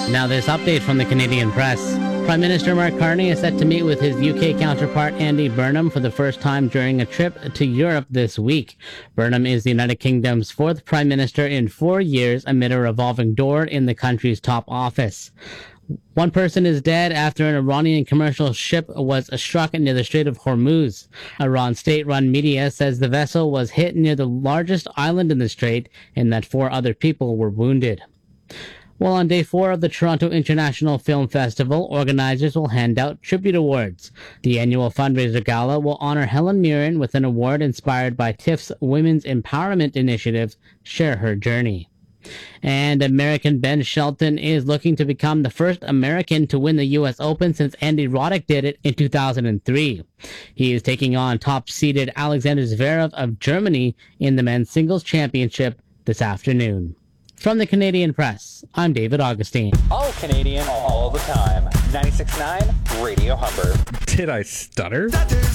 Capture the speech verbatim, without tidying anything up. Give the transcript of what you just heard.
Now this update from the Canadian Press. Prime Minister Mark Carney is set to meet with his U K counterpart Andy Burnham for the first time during a trip to Europe this week. Burnham is the United Kingdom's fourth Prime Minister in four years amid a revolving door in the country's top office. One person is dead after an Iranian commercial ship was struck near the Strait of Hormuz. Iran state-run media says the vessel was hit near the largest island in the strait and that four other people were wounded. Well, on day four of the Toronto International Film Festival, organizers will hand out tribute awards. The annual fundraiser gala will honor Helen Mirren with an award inspired by TIFF's Women's Empowerment Initiative, Share Her Journey. And American Ben Shelton is looking to become the first American to win the U S Open since Andy Roddick did it in two thousand three. He is taking on top-seeded Alexander Zverev of Germany in the men's singles championship this afternoon. From the Canadian Press, I'm David Augustine. All Canadian, all the time. ninety-six point nine Radio Humber. Did I stutter?